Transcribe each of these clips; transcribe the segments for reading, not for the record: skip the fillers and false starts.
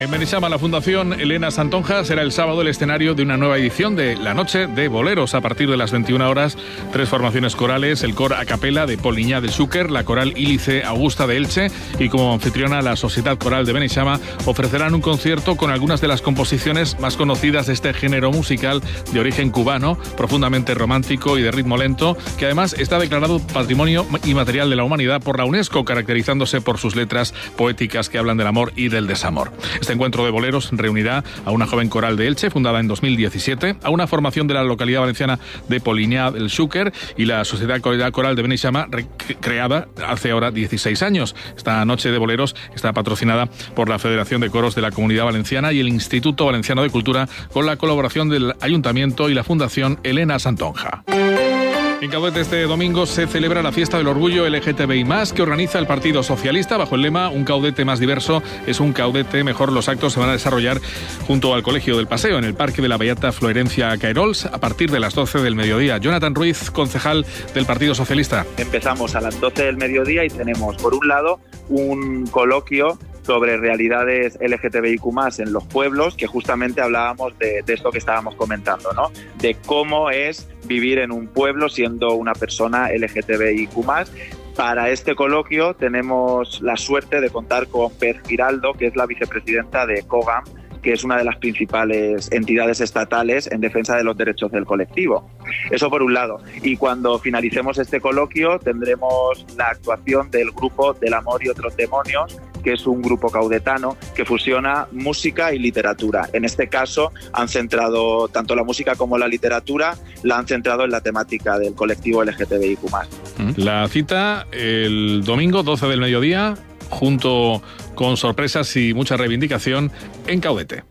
En Beneixama, la Fundación Elena Santonja será el sábado el escenario de una nueva edición de La Noche de Boleros. A partir de las 21 horas, 3 formaciones corales, el cor a capella de Poliñá del Xúquer, la coral Ílice Augusta de Elche y como anfitriona la Sociedad Coral de Beneixama ofrecerán un concierto con algunas de las composiciones más conocidas de este género musical de origen cubano, profundamente romántico y de ritmo lento, que además está declarado Patrimonio Inmaterial de la Humanidad por la UNESCO, caracterizándose por sus letras poéticas que hablan del amor y del desamor. Este encuentro de boleros reunirá a una joven coral de Elche, fundada en 2017, a una formación de la localidad valenciana de Poliñá del Xúquer y la Sociedad Coral de Beneixama, creada hace ahora 16 años. Esta noche de boleros está patrocinada por la Federación de Coros de la Comunidad Valenciana y el Instituto Valenciano de Cultura, con la colaboración del Ayuntamiento y la Fundación Elena Santonja. En Caudete este domingo se celebra la fiesta del orgullo LGTBI+, que organiza el Partido Socialista bajo el lema "Un Caudete más diverso es un Caudete mejor". Los actos se van a desarrollar junto al Colegio del Paseo, en el Parque de la Beata Florencia Caerols, a partir de las 12 del mediodía. Jonathan Ruiz, concejal del Partido Socialista. Empezamos a las 12 del mediodía y tenemos, por un lado, un coloquio sobre realidades LGTBIQ+ en los pueblos, que justamente hablábamos de esto que estábamos comentando, ¿no? De cómo es vivir en un pueblo siendo una persona LGTBIQ+. Para este coloquio tenemos la suerte de contar con Pez Giraldo, que es la vicepresidenta de COGAM, que es una de las principales entidades estatales en defensa de los derechos del colectivo. Eso por un lado. Y cuando finalicemos este coloquio tendremos la actuación del grupo Del Amor y Otros Demonios, que es un grupo caudetano que fusiona música y literatura. En este caso han centrado tanto la música como la literatura, la han centrado en la temática del colectivo LGTBIQ+. La cita el domingo 12 del mediodía, junto con sorpresas y mucha reivindicación en Caudete.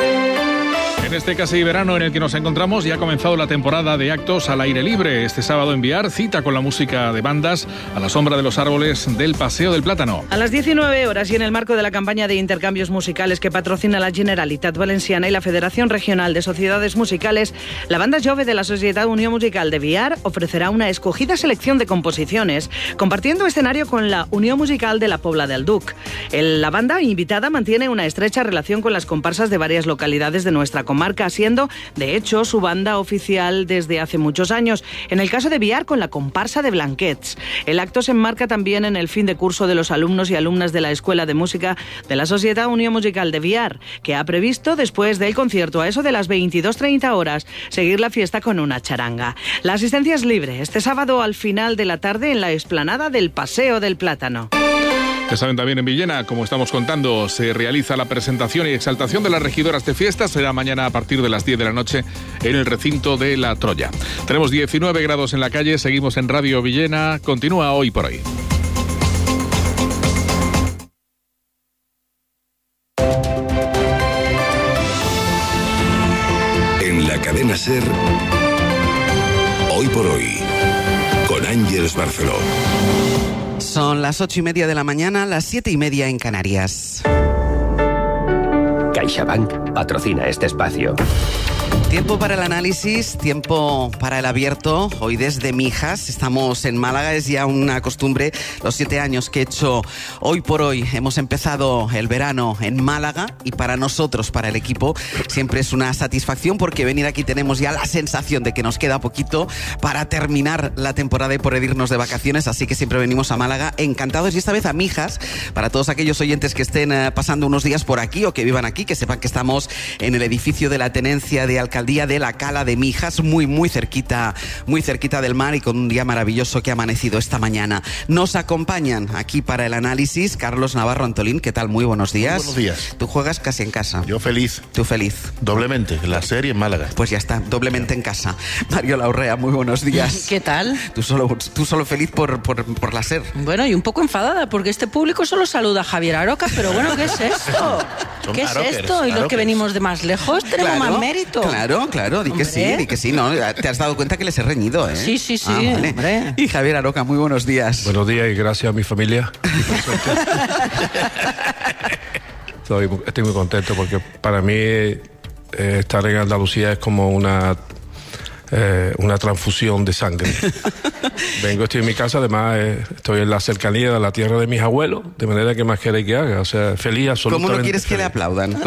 En este casi verano en el que nos encontramos ya ha comenzado la temporada de actos al aire libre. Este sábado en Biar, cita con la música de bandas a la sombra de los árboles del Paseo del Plátano. A las 19 horas y en el marco de la campaña de intercambios musicales que patrocina la Generalitat Valenciana y la Federación Regional de Sociedades Musicales, la banda jove de la Sociedad Unión Musical de Biar ofrecerá una escogida selección de composiciones, compartiendo escenario con la Unión Musical de la Pobla del Duc. La banda invitada mantiene una estrecha relación con las comparsas de varias localidades de nuestra comarca, siendo, de hecho, su banda oficial desde hace muchos años. En el caso de Biar, con la comparsa de Blanquets. El acto se enmarca también en el fin de curso de los alumnos y alumnas de la Escuela de Música de la Sociedad Unión Musical de Biar, que ha previsto, después del concierto, a eso de las 22:30 horas, seguir la fiesta con una charanga. La asistencia es libre este sábado al final de la tarde en la explanada del Paseo del Plátano. Ya saben, también en Villena, como estamos contando, se realiza la presentación y exaltación de las regidoras de fiesta. Será mañana a partir de las 10 de la noche en el recinto de La Troya. Tenemos 19 grados en la calle, seguimos en Radio Villena. Continúa Hoy por Hoy. En la cadena SER, Hoy por Hoy, con Ángeles Barceló. Son las 8:30 de la mañana, las 7:30 en Canarias. CaixaBank patrocina este espacio. Tiempo para el análisis, tiempo para el abierto. Hoy desde Mijas, estamos en Málaga, es ya una costumbre. Los 7 años que he hecho Hoy por Hoy, hemos empezado el verano en Málaga y para nosotros, para el equipo, siempre es una satisfacción porque venir aquí tenemos ya la sensación de que nos queda poquito para terminar la temporada y poder irnos de vacaciones, así que siempre venimos a Málaga encantados y esta vez a Mijas, para todos aquellos oyentes que estén pasando unos días por aquí o que vivan aquí, que sepan que estamos en el edificio de la Tenencia de Alcaldía de la Cala de Mijas, muy cerquita del mar y con un día maravilloso que ha amanecido esta mañana. Nos acompañan aquí para el análisis Carlos Navarro Antolín. ¿Qué tal? Muy buenos días. Muy buenos días. Tú juegas casi en casa. Yo feliz. Tú feliz. Doblemente, en la serie en Málaga. Pues ya está, doblemente en casa. Mario Laurrea, muy buenos días. ¿Qué tal? Tú solo feliz por la SER. Bueno, y un poco enfadada porque este público solo saluda a Javier Aroca, pero bueno, ¿qué es esto? ¿Qué es esto? Y los que venimos de más lejos tenemos más mérito. Claro, di que sí, ¿no? Te has dado cuenta que les he reñido, ¿eh? Sí, vale. Hombre. Y Javier Aroca, muy buenos días. Buenos días y gracias a mi familia. Estoy muy contento porque para mí estar en Andalucía es como una una transfusión de sangre. Estoy en mi casa, además estoy en la cercanía de la tierra de mis abuelos, de manera que más queréis que haga. O sea, feliz absolutamente. ¿Cómo no quieres que le aplaudan?